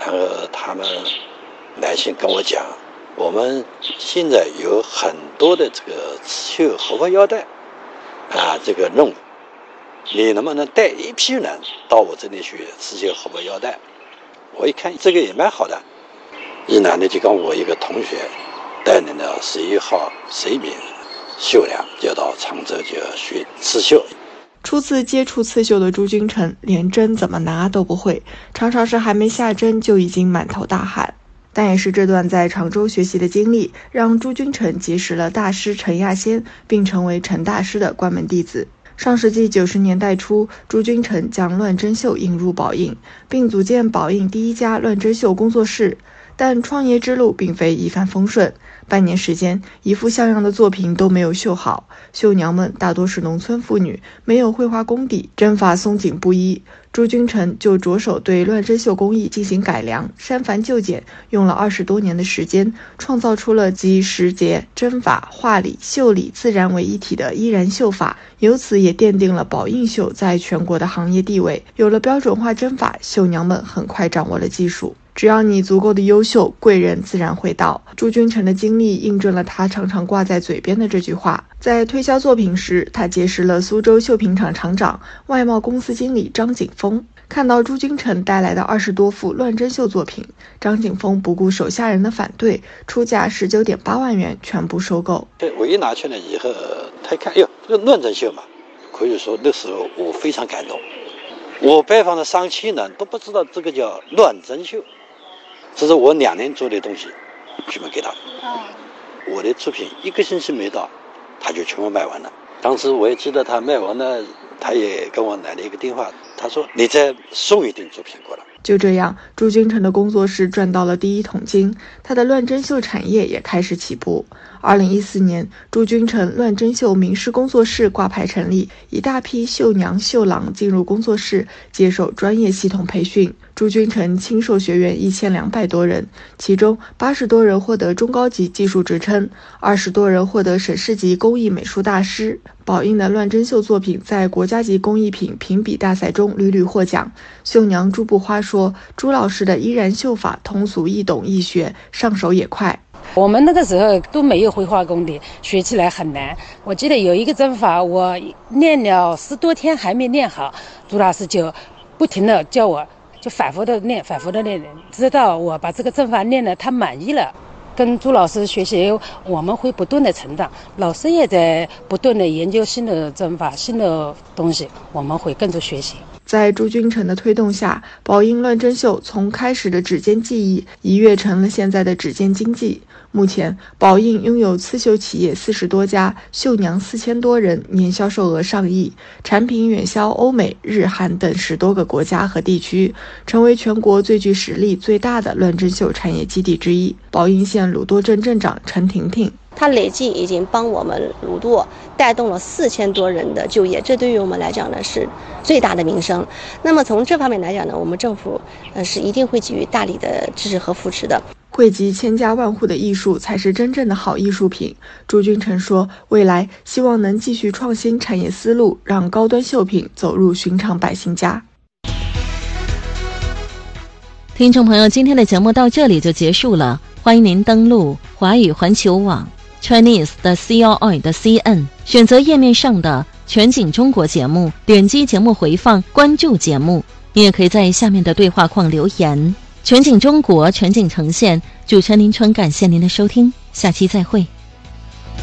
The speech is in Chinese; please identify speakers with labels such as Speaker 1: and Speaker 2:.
Speaker 1: 然后他们来信跟我讲，我们现在有很多的这个刺绣合法腰带这个任务，你能不能带一批人到我这里去刺绣合法腰带？我一看这个也蛮好的，一男的就跟我一个同学带领了11号11名绣娘，就到常州就学刺绣。
Speaker 2: 初次接触刺绣的朱君成连针怎么拿都不会，常常是还没下针就已经满头大汗。但也是这段在常州学习的经历，让朱君成结识了大师陈亚仙，并成为陈大师的关门弟子。上世纪90年代初，朱君成将乱针绣引入宝应，并组建宝应第一家乱针绣工作室。但创业之路并非一帆风顺，半年时间，一幅像样的作品都没有绣好。绣娘们大多是农村妇女，没有绘画功底，针法松紧不一。朱君成就着手对乱针绣工艺进行改良，删繁就简，用了20多年的时间，创造出了集时节、针法、画理、绣理自然为一体的依然绣法，由此也奠定了宝应绣在全国的行业地位。有了标准化针法，绣娘们很快掌握了技术。只要你足够的优秀，贵人自然会到。朱君成的经历印证了他常常挂在嘴边的这句话。在推销作品时，他结识了苏州绣品厂厂长、外贸公司经理张景峰。看到朱君成带来的20多幅乱针绣作品，张景峰不顾手下人的反对，出价19.8万元全部收购。
Speaker 1: 我一拿去了以后，他一看，哟，这个乱针绣嘛，可以说那时候我非常感动。我拜访的上千人都不知道这个叫乱针绣。这是我2年做的东西，全部给他。我的作品1个星期没到，他就全部卖完了。当时我也记得他卖完了，他也跟我来了一个电话，他说你再送一点作品过来。
Speaker 2: 就这样，朱君成的工作室赚到了第一桶金，他的乱针绣产业也开始起步。2014年，朱君成乱针绣名师工作室挂牌成立，一大批绣娘绣郎进入工作室接受专业系统培训。朱君成亲授学员1200多人，其中80多人获得中高级技术职称，20多人获得省市级工艺美术大师。宝应的乱针绣作品在国家级工艺品评比大赛中屡屡获奖。绣娘朱步花说，朱老师的依然绣法通俗易懂易学，上手也快。
Speaker 3: 我们那个时候都没有绘画功底，学起来很难。我记得有一个针法，我练了10多天还没练好，朱老师就不停的叫我，就反复的练，直到我把这个针法练了，他满意了。跟朱老师学习，我们会不断的成长，老师也在不断的研究新的针法、新的东西，我们会跟着学习。
Speaker 2: 在朱君成的推动下，宝应乱针绣从开始的指尖技艺一跃成了现在的指尖经济。目前，宝应拥有刺绣企业40多家，绣娘4000多人，年销售额上亿，产品远销欧美、日韩等10多个国家和地区，成为全国最具实力、最大的乱针绣产业基地之一。宝应县鲁多镇镇长陈婷婷，
Speaker 4: 他累计已经帮我们鲁多带动了4000多人的就业，这对于我们来讲呢是最大的名声。那么从这方面来讲呢，我们政府是一定会给予大力的支持和扶持的。
Speaker 2: 惠及千家万户的艺术才是真正的好艺术品。朱君成说，未来希望能继续创新产业思路，让高端绣品走入寻常百姓家。
Speaker 5: 听众朋友，今天的节目到这里就结束了，欢迎您登录华语环球网 Chinese 的 CRI 的 CN， 选择页面上的全景中国节目，点击节目回放，关注节目。你也可以在下面的对话框留言。全景中国，全景呈现，主持人林春感谢您的收听，下期再会。